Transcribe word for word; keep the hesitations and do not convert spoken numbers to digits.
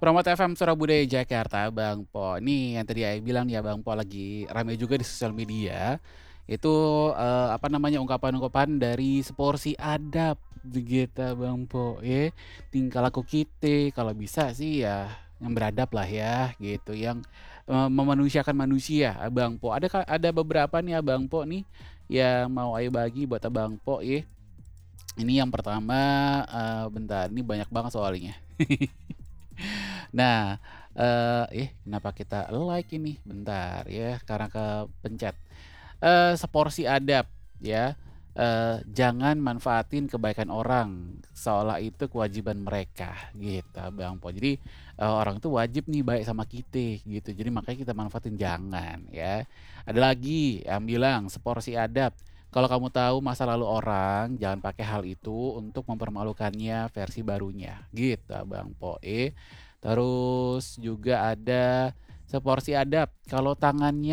Promot F M Suara Budaya Jakarta, Bang Po. Nih yang tadi Ayah bilang nih ya Bang Po lagi rame juga di sosial media, itu, eee, apa namanya, ungkapan-ungkapan dari seporsi adab begitu Bang Po ya. Tingkah laku kita kalau bisa sih ya yang beradab lah ya gitu, yang, eee, memanusiakan manusia Abang Po. Ada ka ada beberapa nih Abang Po nih, yang mau Ayah bagi buat Abang Po ya. Ini yang pertama, eee, bentar ini banyak banget soalnya. Nah, eee, ih kenapa kita like ini? Bentar ya, karena kepencet. Eee, seporsi adab ya, eee, jangan manfaatin kebaikan orang, seolah itu kewajiban mereka, gitu Bang Po. Jadi, eee, orang itu wajib nih baik sama kita gitu, jadi makanya kita manfaatin, jangan ya. Ada lagi yang bilang, seporsi adab, kalau kamu tahu masa lalu orang, jangan pakai hal itu untuk mempermalukannya versi barunya, gitu Bang Po, eh. Terus juga ada seporsi adab, kalau tangannya